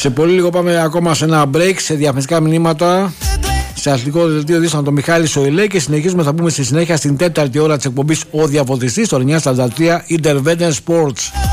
Σε πολύ λίγο πάμε ακόμα σε ένα break, σε διαφημιστικά μηνύματα, σε αθλητικό δελτίο ειδήσεων τον Μιχάλη Σοηλέ και συνεχίζουμε. Θα πούμε στη συνέχεια στην τέταρτη ώρα της εκπομπής Ο Διαφωτιστής, το 9:43 Intervention Sports.